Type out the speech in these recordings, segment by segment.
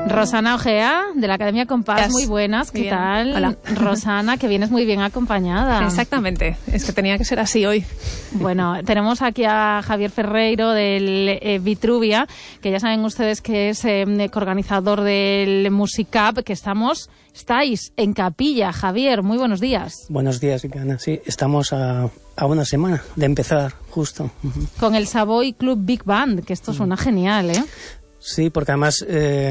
Rosana Ojea, de la Academia Compás, muy buenas, ¿qué tal? Hola. Rosana, que vienes muy bien acompañada. Exactamente, es que tenía que ser así hoy. Bueno, tenemos aquí a Javier Ferreiro del Vitruvia, que ya saben ustedes que es coorganizador del Musicap, que estáis en Capilla. Javier, muy buenos días. Buenos días, Viviana. Sí, estamos a una semana de empezar, justo. Con el Savoy Club Big Band, que esto suena genial, ¿eh? Sí, porque además,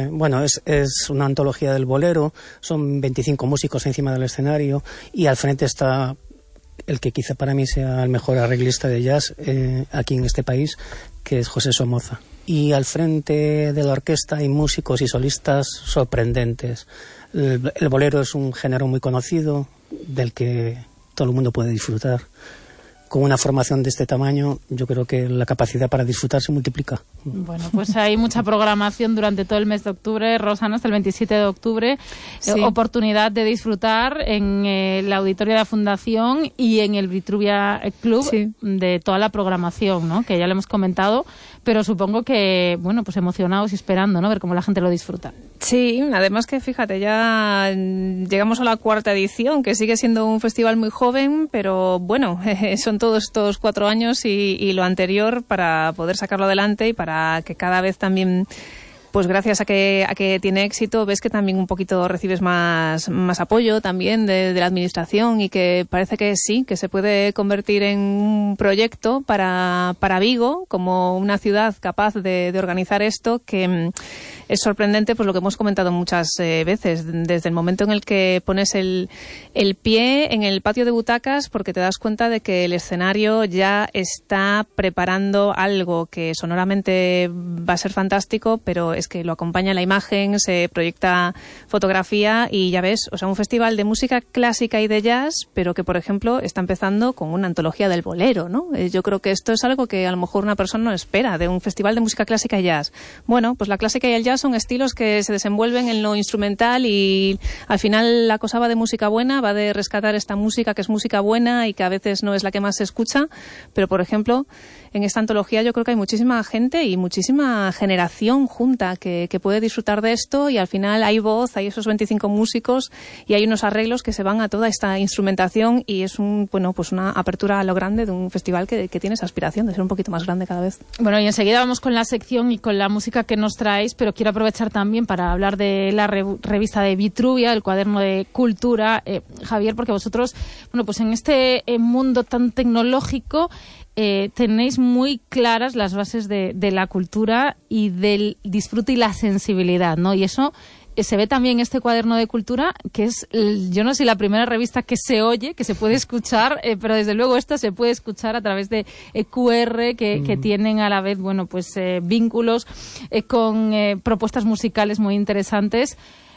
es una antología del bolero, son 25 músicos encima del escenario y al frente está el que quizá para mí sea el mejor arreglista de jazz aquí en este país, que es José Somoza. Y al frente de la orquesta hay músicos y solistas sorprendentes. El bolero es un género muy conocido, del que todo el mundo puede disfrutar. Con una formación de este tamaño, yo creo que la capacidad para disfrutar se multiplica. Bueno, pues hay mucha programación durante todo el mes de octubre, Rosana, hasta el 27 de octubre. Sí. Oportunidad de disfrutar en el auditorio de la Fundación y en el Vitruvia Club, sí, de toda la programación, ¿no? Que ya le hemos comentado, pero supongo que, bueno, pues emocionados y esperando, ¿no? Ver cómo la gente lo disfruta. Sí, además que fíjate, ya llegamos a la 4ª edición, que sigue siendo un festival muy joven, pero bueno, son todos estos 4 años y lo anterior para poder sacarlo adelante y para que cada vez también, pues gracias a que tiene éxito, ves que también un poquito recibes más apoyo también de la administración y que parece que sí, que se puede convertir en un proyecto para Vigo como una ciudad capaz de organizar esto, que es sorprendente, pues lo que hemos comentado muchas veces, desde el momento en el que pones el pie en el patio de butacas, porque te das cuenta de que el escenario ya está preparando algo que sonoramente va a ser fantástico, pero es que lo acompaña la imagen, se proyecta fotografía y ya ves, o sea, un festival de música clásica y de jazz, pero que, por ejemplo, está empezando con una antología del bolero, ¿no? Yo creo que esto es algo que a lo mejor una persona no espera de un festival de música clásica y jazz. Bueno, pues la clásica y el jazz son estilos que se desenvuelven en lo instrumental y al final la cosa va de música buena, va de rescatar esta música que es música buena y que a veces no es la que más se escucha, pero por ejemplo en esta antología yo creo que hay muchísima gente y muchísima generación junta que puede disfrutar de esto y al final hay voz, hay esos 25 músicos y hay unos arreglos que se van a toda esta instrumentación y es una apertura a lo grande de un festival que tiene esa aspiración de ser un poquito más grande cada vez. Bueno, y enseguida vamos con la sección y con la música que nos traéis, pero quiero aprovechar también para hablar de la revista de Vitruvia, el cuaderno de cultura, Javier, porque vosotros, bueno, pues en este mundo tan tecnológico tenéis muy claras las bases de la cultura y del disfrute y la sensibilidad, ¿no? Y eso se ve también en este cuaderno de cultura, que es, yo no sé, la primera revista que se oye, que se puede escuchar, pero desde luego esta se puede escuchar a través de QR, que tienen a la vez, bueno, pues vínculos con propuestas musicales muy interesantes.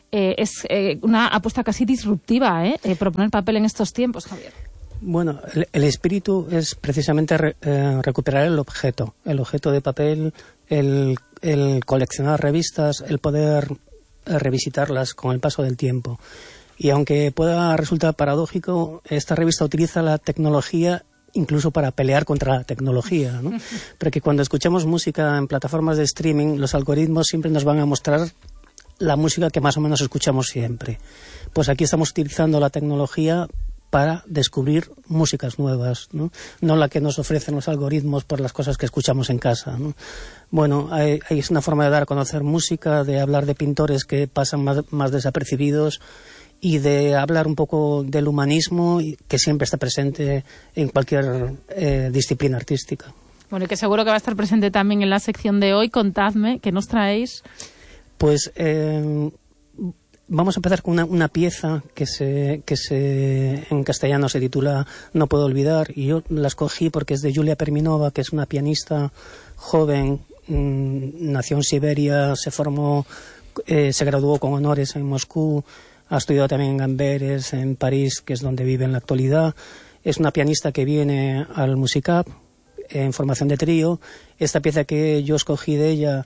Es una apuesta casi disruptiva, proponer papel en estos tiempos, Javier. Bueno, el espíritu es precisamente recuperar el objeto de papel, el coleccionar revistas, el poder revisitarlas con el paso del tiempo. Y aunque pueda resultar paradójico, esta revista utiliza la tecnología incluso para pelear contra la tecnología, ¿no? Porque cuando escuchamos música en plataformas de streaming, los algoritmos siempre nos van a mostrar la música que más o menos escuchamos siempre. Pues aquí estamos utilizando la tecnología para descubrir músicas nuevas, ¿no? No la que nos ofrecen los algoritmos por las cosas que escuchamos en casa, ¿no? Bueno, es una forma de dar a conocer música, de hablar de pintores que pasan más desapercibidos y de hablar un poco del humanismo que siempre está presente en cualquier disciplina artística. Bueno, y que seguro que va a estar presente también en la sección de hoy. Contadme, ¿qué nos traéis? Pues vamos a empezar con una pieza que en castellano se titula No puedo olvidar, y yo la escogí porque es de Yulia Perminova, que es una pianista joven, nació en Siberia, se formó, se graduó con honores en Moscú, ha estudiado también en Amberes, en París, que es donde vive en la actualidad. Es una pianista que viene al Musicap en formación de trío. Esta pieza que yo escogí de ella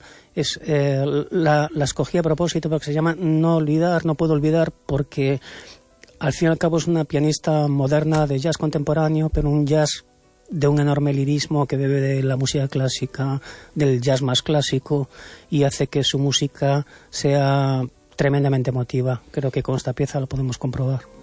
la escogí a propósito porque se llama No puedo olvidar, porque al fin y al cabo es una pianista moderna de jazz contemporáneo, pero un jazz de un enorme lirismo que bebe de la música clásica, del jazz más clásico, y hace que su música sea tremendamente emotiva. Creo que con esta pieza lo podemos comprobar.